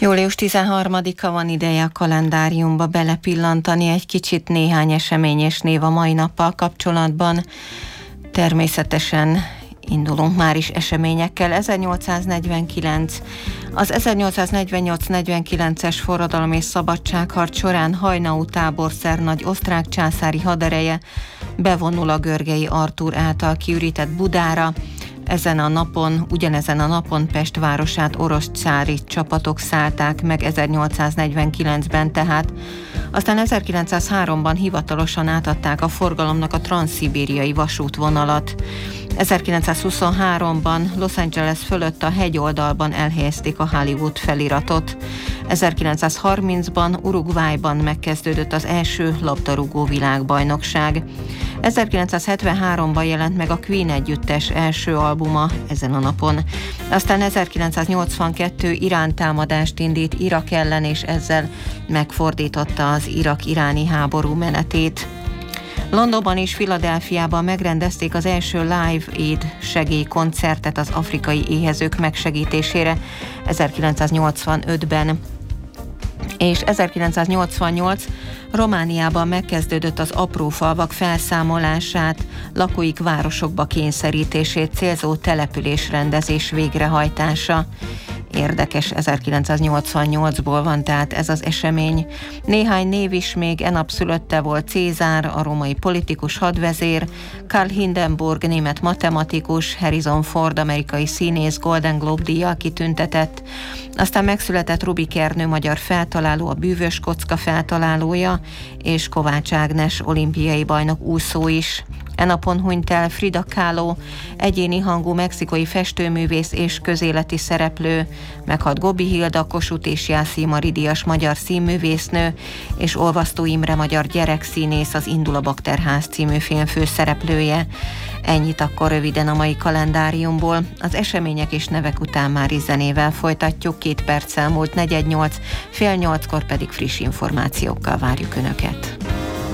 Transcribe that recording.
Július 13-a van, ideje a kalendáriumba belepillantani egy kicsit, néhány esemény és név a mai nappal kapcsolatban. Természetesen indulunk már is eseményekkel. 1849. Az 1848-49-es forradalom és szabadságharc során Haynau táborszernagy osztrák császári hadereje bevonul a Görgei Artúr által kiürített Budára. Ugyanezen a napon Pest városát orosz cári csapatok szállták meg 1849-ben tehát. Aztán 1903-ban hivatalosan átadták a forgalomnak a transzszibériai vasútvonalat. 1923-ban Los Angeles fölött a hegyoldalban elhelyezték a Hollywood feliratot. 1930-ban Uruguayban megkezdődött az első labdarúgó világbajnokság. 1973-ban jelent meg a Queen együttes első albuma ezen a napon. Aztán 1982 Irán támadást indít Irak ellen, és ezzel megfordította az irak-iráni háború menetét. Londonban és Philadelphiában megrendezték az első Live Aid segélykoncertet az afrikai éhezők megsegítésére 1985-ben. És 1988 Romániában megkezdődött az apró falvak felszámolását, lakóik városokba kényszerítését célzó településrendezés végrehajtása. Érdekes, 1988-ból van tehát ez az esemény. Néhány név is még e nap szülötte volt: Cézár, a római politikus hadvezér, Karl Hindenburg, német matematikus, Harrison Ford, amerikai színész, Golden Globe díjjal kitüntetett. Aztán megszületett Rubik Ernő, magyar feltaláló, a bűvös kocka feltalálója, és Kovács Ágnes, olimpiai bajnok úszó is. E napon hunyt el Frida Kahlo, egyéni hangú mexikai festőművész és közéleti szereplő, meghalt Gobbi Hilda, Kossuth és Jászai Mari díjas magyar színművésznő, és Olvasztó Imre, magyar gyerekszínész, az Indul a Bakterház című film főszereplője. Ennyit akkor röviden a mai kalendáriumból. Az események és nevek után már is zenével folytatjuk. 2 perccel múlt 4:08, fél 8-kor pedig friss információkkal várjuk Önöket.